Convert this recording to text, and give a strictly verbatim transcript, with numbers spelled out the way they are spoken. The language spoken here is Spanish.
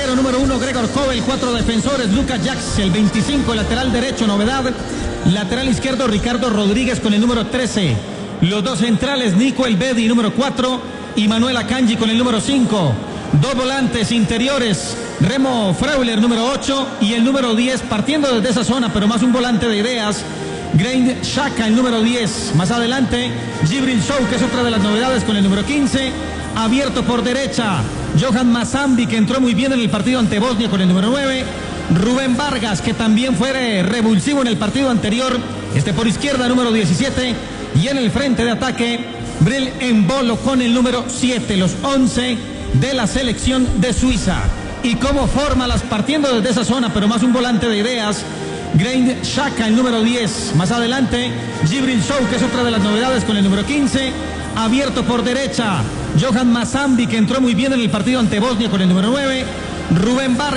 delantero número uno, Gregor Kobel. Cuatro defensores, Lucas Jax, el veinticinco, lateral derecho, novedad. Lateral izquierdo, Ricardo Rodríguez con el número trece. Los dos centrales, Nico Elvedi, número cuatro, y Manuel Akanji con el número cinco. Dos volantes interiores, Remo Freuler, número ocho, y el número diez, partiendo desde esa zona, pero más un volante de ideas, Granit Xhaka, el número diez. Más adelante, Djibril Sow, que es otra de las novedades, con el número quince. Abierto por derecha, Johan Mazambi, que entró muy bien en el partido ante Bosnia con el número nueve. Rubén Vargas, que también fue revulsivo en el partido anterior, este por izquierda, número diecisiete. Y en el frente de ataque, Bril Embolo con el número siete, los once de la selección de Suiza. Y cómo forma las partiendo desde esa zona, pero más un volante de ideas, Granit Xhaka, el número diez. Más adelante, Djibril Sow, que es otra de las novedades, con el número quince. Abierto por derecha, Johan Mazambi, que entró muy bien en el partido ante Bosnia con el número nueve. Rubén Vargas.